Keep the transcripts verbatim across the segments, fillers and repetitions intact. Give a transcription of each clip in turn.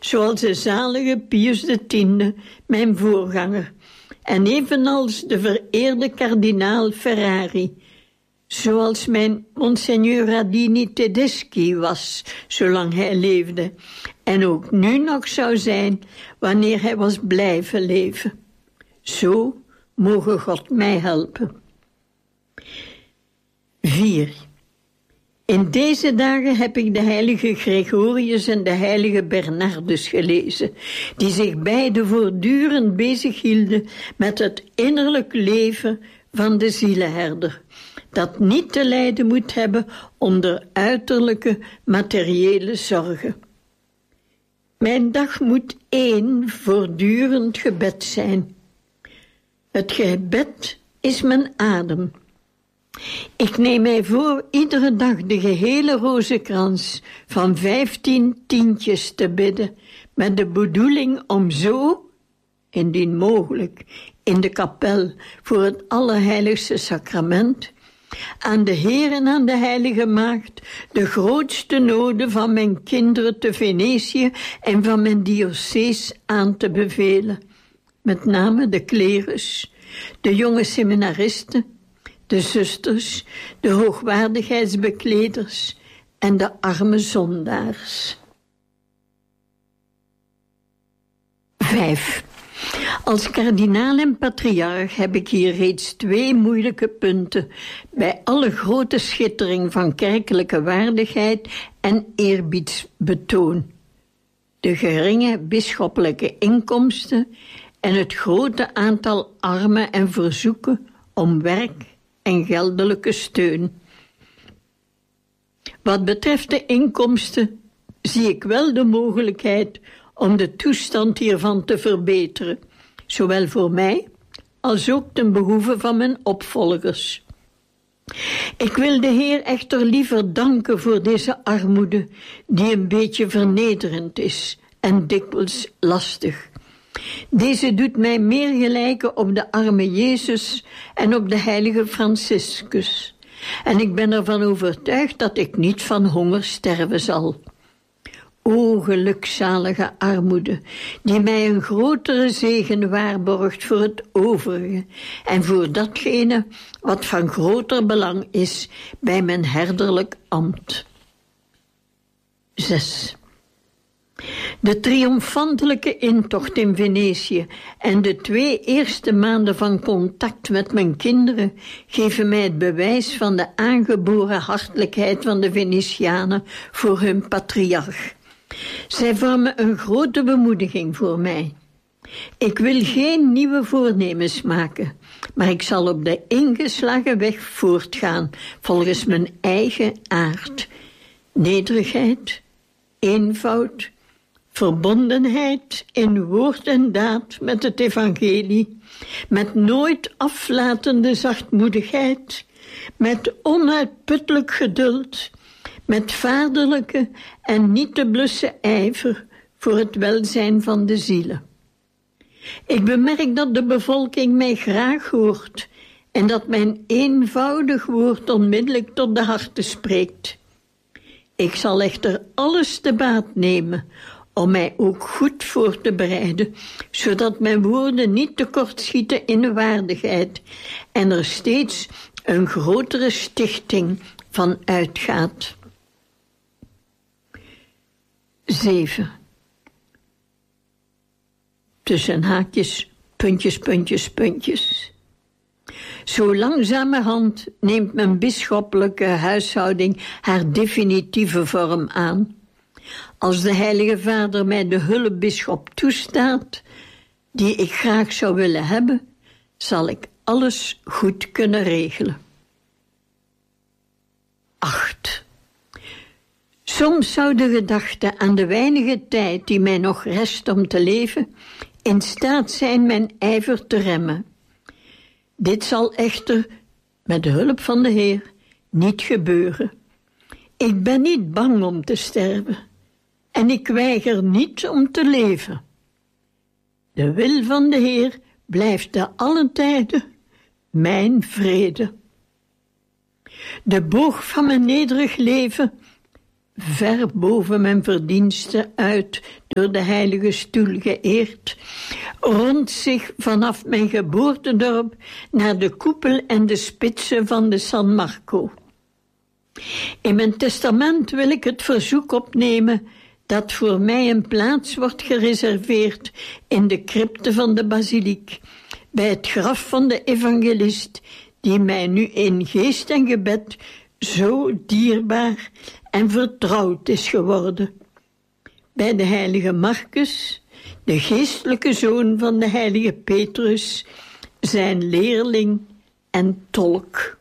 zoals de zalige Pius de Tiende, mijn voorganger, en evenals de vereerde kardinaal Ferrari, zoals mijn Monseigneur Radini Tedeschi was, zolang hij leefde, en ook nu nog zou zijn, wanneer hij was blijven leven. Zo mogen God mij helpen. vier. In deze dagen heb ik de heilige Gregorius en de heilige Bernardus gelezen, die zich beide voortdurend bezighielden met het innerlijk leven van de zielenherder, dat niet te lijden moet hebben onder uiterlijke materiële zorgen. Mijn dag moet één voortdurend gebed zijn. Het gebed is mijn adem. Ik neem mij voor iedere dag de gehele rozenkrans van vijftien tientjes te bidden, met de bedoeling om zo, indien mogelijk, in de kapel voor het Allerheiligste Sacrament, aan de Heer en aan de Heilige Maagd de grootste noden van mijn kinderen te Venetië en van mijn diocees aan te bevelen, met name de klerus, de jonge seminaristen, de zusters, de hoogwaardigheidsbekleders en de arme zondaars. Vijf. Als kardinaal en patriarch heb ik hier reeds twee moeilijke punten bij alle grote schittering van kerkelijke waardigheid en eerbiedsbetoon: de geringe bisschoppelijke inkomsten en het grote aantal armen en verzoeken om werk en geldelijke steun. Wat betreft de inkomsten zie ik wel de mogelijkheid om de toestand hiervan te verbeteren, zowel voor mij als ook ten behoeve van mijn opvolgers. Ik wil de Heer echter liever danken voor deze armoede, die een beetje vernederend is en dikwijls lastig. Deze doet mij meer gelijken op de arme Jezus en op de heilige Franciscus. En ik ben ervan overtuigd dat ik niet van honger sterven zal. O gelukzalige armoede, die mij een grotere zegen waarborgt voor het overige en voor datgene wat van groter belang is bij mijn herderlijk ambt. Zes. De triomfantelijke intocht in Venetië en de twee eerste maanden van contact met mijn kinderen geven mij het bewijs van de aangeboren hartelijkheid van de Venetianen voor hun patriarch. Zij vormen een grote bemoediging voor mij. Ik wil geen nieuwe voornemens maken, maar ik zal op de ingeslagen weg voortgaan volgens mijn eigen aard. Nederigheid, eenvoud, verbondenheid in woord en daad met het evangelie, met nooit aflatende zachtmoedigheid, met onuitputtelijk geduld, met vaderlijke en niet te blussen ijver voor het welzijn van de zielen. Ik bemerk dat de bevolking mij graag hoort en dat mijn eenvoudig woord onmiddellijk tot de harten spreekt. Ik zal echter alles te baat nemen om mij ook goed voor te bereiden, zodat mijn woorden niet tekortschieten in waardigheid en er steeds een grotere stichting van uitgaat. Zeven. Tussen haakjes, puntjes, puntjes, puntjes. Zo langzamerhand neemt mijn bisschoppelijke huishouding haar definitieve vorm aan. Als de Heilige Vader mij de hulpbisschop toestaat, die ik graag zou willen hebben, zal ik alles goed kunnen regelen. Acht. Soms zou de gedachte aan de weinige tijd die mij nog rest om te leven in staat zijn mijn ijver te remmen. Dit zal echter, met de hulp van de Heer, niet gebeuren. Ik ben niet bang om te sterven en ik weiger niet om te leven. De wil van de Heer blijft te allen tijden mijn vrede. De boog van mijn nederig leven ver boven mijn verdiensten uit door de heilige stoel geëerd, rondt zich vanaf mijn geboortedorp naar de koepel en de spitsen van de San Marco. In mijn testament wil ik het verzoek opnemen dat voor mij een plaats wordt gereserveerd in de crypte van de basiliek, bij het graf van de evangelist, die mij nu in geest en gebed zo dierbaar en vertrouwd is geworden. Bij de heilige Marcus, de geestelijke zoon van de heilige Petrus, zijn leerling en tolk.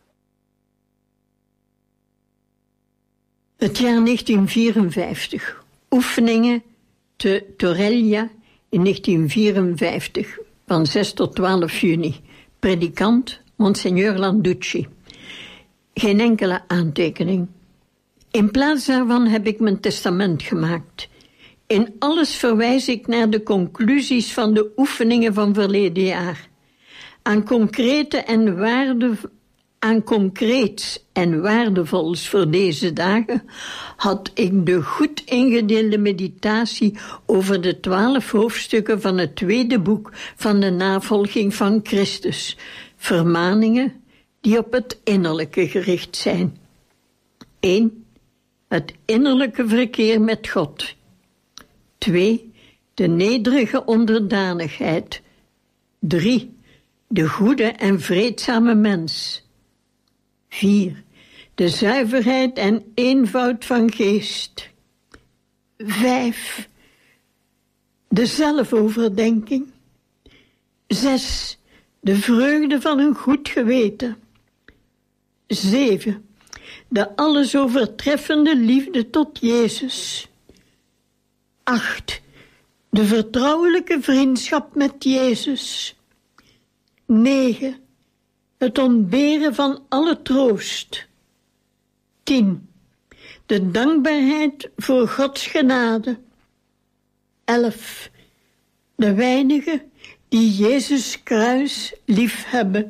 Het jaar negentien vierenvijftig. Oefeningen te Torreglia in negentien vierenvijftig, van zes tot twaalf juni. Predikant Monsignor Landucci. Geen enkele aantekening. In plaats daarvan heb ik mijn testament gemaakt. In alles verwijs ik naar de conclusies van de oefeningen van verleden jaar. Aan concrete en waarde, aan concreets en waardevols voor deze dagen had ik de goed ingedeelde meditatie over de twaalf hoofdstukken van het tweede boek van de navolging van Christus. Vermaningen die op het innerlijke gericht zijn. één. Het innerlijke verkeer met God. twee. De nederige onderdanigheid. drie. De goede en vreedzame mens. vier. De zuiverheid en eenvoud van geest. vijf. De zelfoverdenking. zes. De vreugde van een goed geweten. zeven. De alles overtreffende liefde tot Jezus. acht. De vertrouwelijke vriendschap met Jezus. negen. Het ontberen van alle troost. tien. De dankbaarheid voor Gods genade. elf. De weinigen die Jezus kruis lief hebben.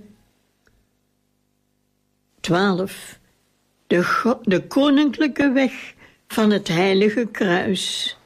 twaalf. De, go- de koninklijke weg van het heilige kruis.